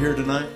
here tonight?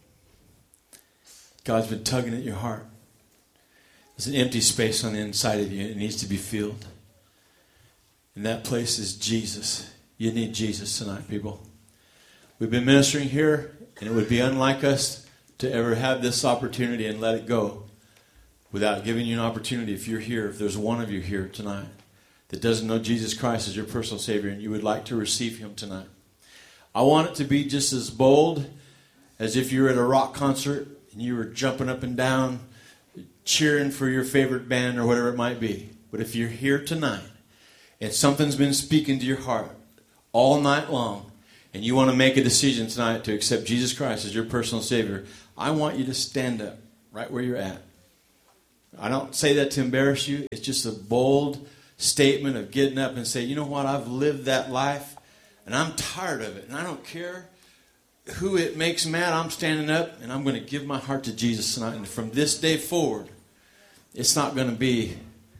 God's been tugging at your heart. There's an empty space on the inside of you. It needs to be filled. And that place is Jesus. You need Jesus tonight, people. We've been ministering here, and it would be unlike us to ever have this opportunity and let it go without giving you an opportunity. If you're here, if there's one of you here tonight that doesn't know Jesus Christ as your personal Savior and you would like to receive Him tonight, I want it to be just as bold as if you were at a rock concert and you were jumping up and down, cheering for your favorite band or whatever it might be. But if you're here tonight and something's been speaking to your heart all night long and you want to make a decision tonight to accept Jesus Christ as your personal Savior, I want you to stand up right where you're at. I don't say that to embarrass you. It's just a bold statement of getting up and saying, you know what, I've lived that life and I'm tired of it and I don't care who it makes mad. I'm standing up and I'm going to give my heart to Jesus tonight. And from this day forward, it's not going to be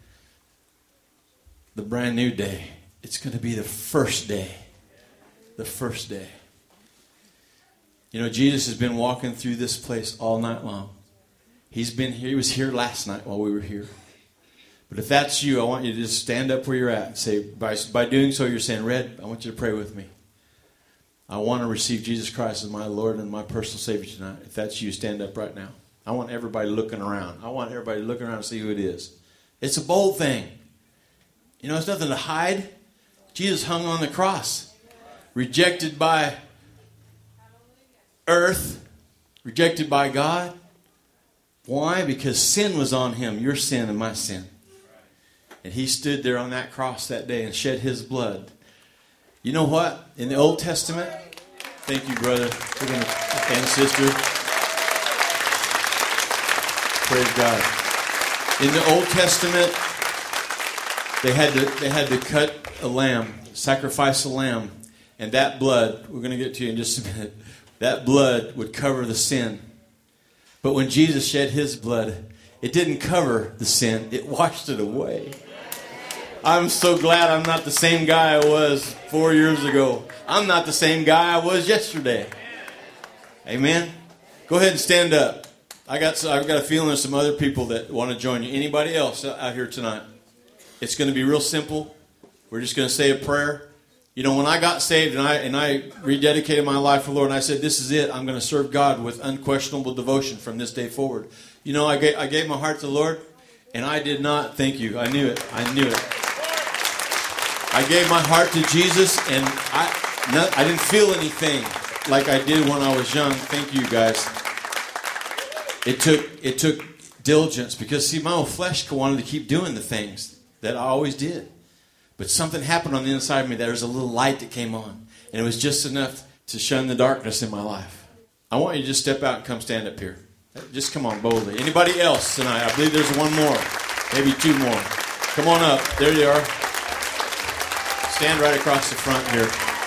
the brand new day. It's going to be the first day. The first day. You know, Jesus has been walking through this place all night long. He's been here. He was here last night while we were here. But if that's you, I want you to just stand up where you're at and say, by doing so, you're saying, Red, I want you to pray with me. I want to receive Jesus Christ as my Lord and my personal Savior tonight. If that's you, stand up right now. I want everybody looking around. I want everybody looking around to see who it is. It's a bold thing. You know, it's nothing to hide. Jesus hung on the cross. Rejected by earth. Rejected by God. Why? Because sin was on Him. Your sin and my sin. And He stood there on that cross that day and shed His blood. You know what? In the Old Testament, thank you, brother, and sister. Praise God. In the Old Testament, they had to cut a lamb, sacrifice a lamb, and that blood, we're going to get to you in just a minute, that blood would cover the sin. But when Jesus shed His blood, it didn't cover the sin, it washed it away. I'm so glad I'm not the same guy I was 4 years ago. I'm not the same guy I was yesterday. Amen. Go ahead and stand up. I've got a feeling there's some other people that want to join you. Anybody else out here tonight? It's going to be real simple. We're just going to say a prayer. You know, when I got saved and I rededicated my life to the Lord, and I said, this is it. I'm going to serve God with unquestionable devotion from this day forward. You know, I gave my heart to the Lord, and I did not. Thank you. I knew it. I gave my heart to Jesus, and I didn't feel anything like I did when I was young. Thank you, guys. It took diligence because, see, my old flesh wanted to keep doing the things that I always did. But something happened on the inside of me. There was a little light that came on, and it was just enough to shun the darkness in my life. I want you to just step out and come stand up here. Just come on boldly. Anybody else tonight? I believe there's one more, maybe two more. Come on up. There you are. Stand right across the front here.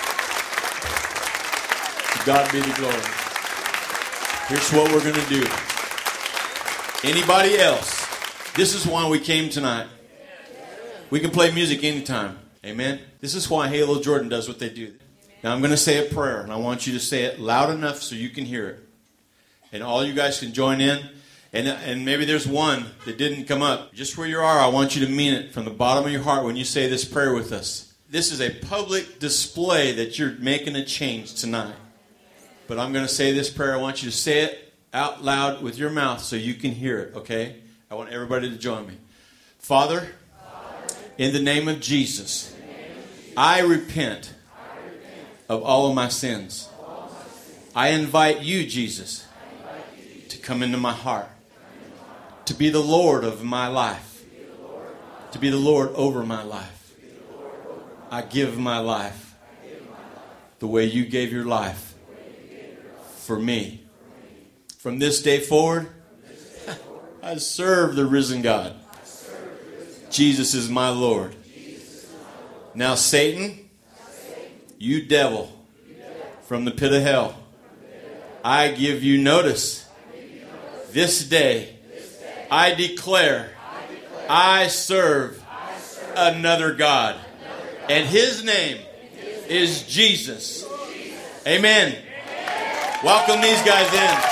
To God be the glory. Here's what we're going to do. Anybody else? This is why we came tonight. We can play music anytime. Amen? This is why Halo Jordan does what they do. Now I'm going to say a prayer, and I want you to say it loud enough so you can hear it. And all you guys can join in. And maybe there's one that didn't come up. Just where you are, I want you to mean it from the bottom of your heart when you say this prayer with us. This is a public display that you're making a change tonight. But I'm going to say this prayer. I want you to say it out loud with your mouth so you can hear it, okay? I want everybody to join me. Father, in the name of Jesus, I repent of all of my sins. I invite you, Jesus, to come into my heart, to be the Lord of my life, to be the Lord over my life. I give my life the way you gave your life for me. From this day forward, I serve the risen God. Jesus is my Lord. Now, Satan, you devil from the pit of hell, I give you notice. This day, I declare I serve another God. And His name is Jesus. Amen. Welcome these guys in.